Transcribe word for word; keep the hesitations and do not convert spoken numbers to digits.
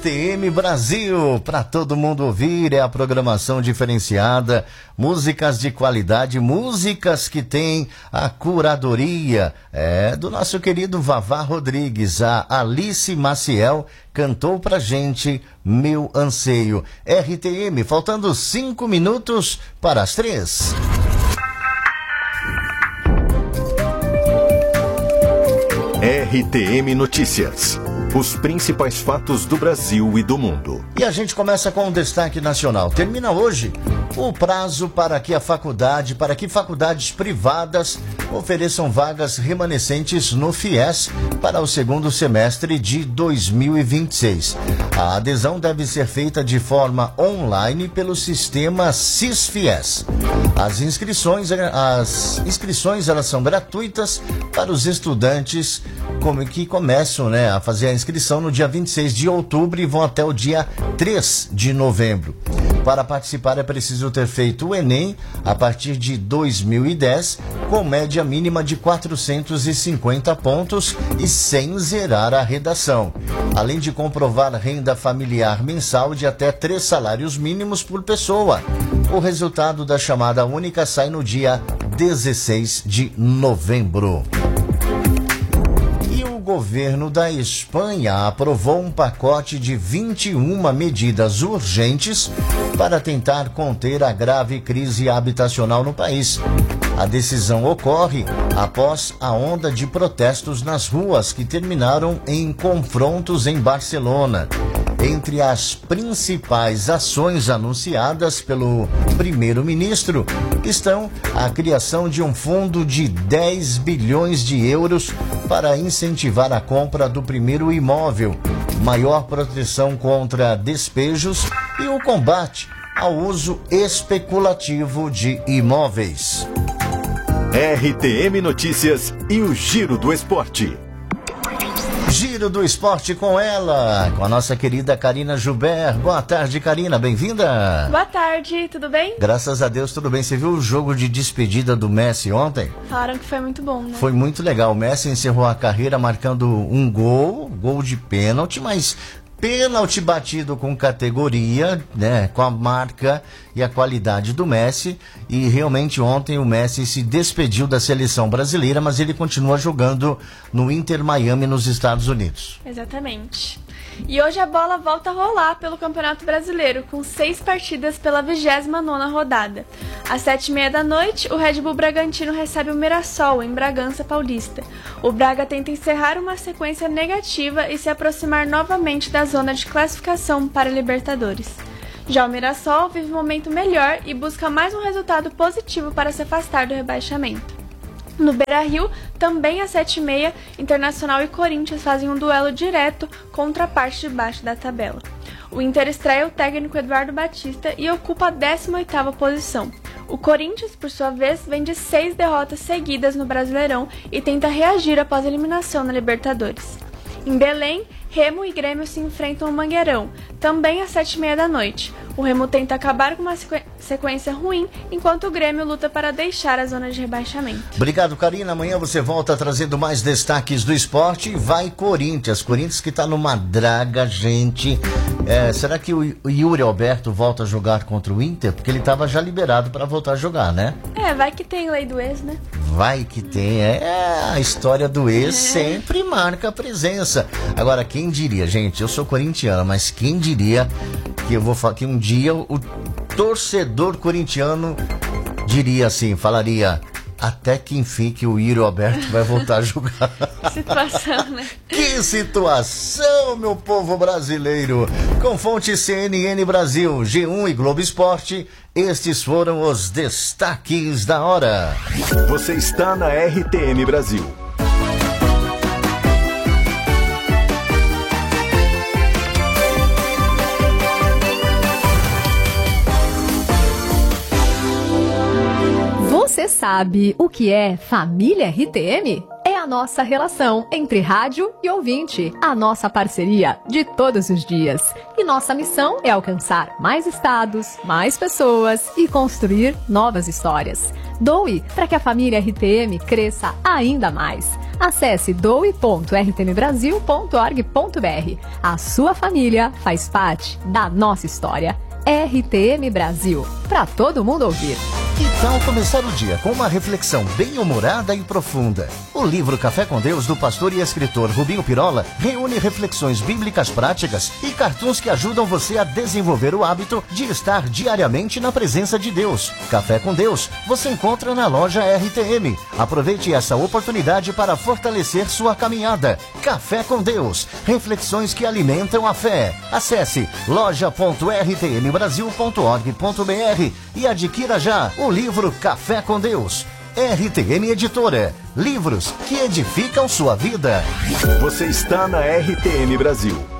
T M Brasil, para todo mundo ouvir, é a programação diferenciada, músicas de qualidade, músicas que tem a curadoria é, do nosso querido Vavá Rodrigues. A Alice Maciel cantou pra gente Meu Anseio. R T M, faltando cinco minutos para as três. R T M Notícias. Os principais fatos do Brasil e do mundo. E a gente começa com um destaque nacional. Termina hoje o prazo para que a faculdade, para que faculdades privadas ofereçam vagas remanescentes no FIES para o segundo semestre de dois mil e vinte e seis. A adesão deve ser feita de forma online pelo sistema SIS-FIES. As inscrições, as inscrições elas são gratuitas para os estudantes como que começam, né, a fazer a inscrição no dia vinte e seis de outubro e vão até o dia três de novembro. Para participar é preciso ter feito o Enem a partir de dois mil e dez, com média mínima de quatrocentos e cinquenta pontos e sem zerar a redação. Além de comprovar renda familiar mensal de até três salários mínimos por pessoa. O resultado da chamada única sai no dia dezesseis de novembro. O governo da Espanha aprovou um pacote de vinte e uma medidas urgentes para tentar conter a grave crise habitacional no país. A decisão ocorre após a onda de protestos nas ruas que terminaram em confrontos em Barcelona. Entre as principais ações anunciadas pelo primeiro-ministro estão a criação de um fundo de dez bilhões de euros para incentivar a compra do primeiro imóvel, maior proteção contra despejos e o combate ao uso especulativo de imóveis. R T M Notícias e o Giro do Esporte. Giro do Esporte com ela, com a nossa querida Karina Joubert. Boa tarde, Karina, bem-vinda. Boa tarde, tudo bem? Graças a Deus, tudo bem. Você viu o jogo de despedida do Messi ontem? Falaram que foi muito bom, né? Foi muito legal. O Messi encerrou a carreira marcando um gol, gol de pênalti, mas pênalti batido com categoria, né, com a marca e a qualidade do Messi. E realmente ontem o Messi se despediu da seleção brasileira, mas ele continua jogando no Inter Miami, nos Estados Unidos. Exatamente. E hoje a bola volta a rolar pelo Campeonato Brasileiro, com seis partidas pela vigésima nona rodada. Às sete e meia da noite, o Red Bull Bragantino recebe o Mirassol, em Bragança Paulista. O Braga tenta encerrar uma sequência negativa e se aproximar novamente da zona de classificação para a Libertadores. Já o Mirassol vive um momento melhor e busca mais um resultado positivo para se afastar do rebaixamento. No Beira-Rio, também às sete e meia, Internacional e Corinthians fazem um duelo direto contra a parte de baixo da tabela. O Inter estreia o técnico Eduardo Batista e ocupa a décima oitava posição. O Corinthians, por sua vez, vem de seis derrotas seguidas no Brasileirão e tenta reagir após a eliminação na Libertadores. Em Belém, Remo e Grêmio se enfrentam no Mangueirão, também às sete e meia da noite. O Remo tenta acabar com uma sequência ruim, enquanto o Grêmio luta para deixar a zona de rebaixamento. Obrigado, Karina. Amanhã você volta trazendo mais destaques do esporte. Vai Corinthians. Corinthians que está numa draga, gente. É, será que o Yuri Alberto volta a jogar contra o Inter? Porque ele estava já liberado para voltar a jogar, né? É, vai que tem lei do ex, né? Vai que tem. É, a história do ex sempre marca a presença. Agora, quem diria, gente? Eu sou corintiano, mas quem diria que eu vou falar que um dia o torcedor corintiano diria assim, falaria: até que enfim que o Yuri Alberto vai voltar a jogar. Situação, né? Que situação, meu povo brasileiro. Com fonte C N N Brasil, G um e Globo Esporte, estes foram os destaques da hora. Você está na R T M Brasil. Você sabe o que é Família R T M? É a a nossa relação entre rádio e ouvinte, a nossa parceria de todos os dias. E nossa missão é alcançar mais estados, mais pessoas e construir novas histórias. Doe para que a família R T M cresça ainda mais. Acesse doe ponto r t m brasil ponto org ponto b r. A sua família faz parte da nossa história. R T M Brasil, para todo mundo ouvir. Que tal começar o dia com uma reflexão bem-humorada e profunda? O livro Café com Deus, do pastor e escritor Rubinho Pirola, reúne reflexões bíblicas práticas e cartoons que ajudam você a desenvolver o hábito de estar diariamente na presença de Deus. Café com Deus você encontra na loja R T M. Aproveite essa oportunidade para fortalecer sua caminhada. Café com Deus, reflexões que alimentam a fé. Acesse loja ponto r t m brasil ponto org ponto b r e adquira já o livro Café com Deus. R T M Editora. Livros que edificam sua vida. Você está na R T M Brasil.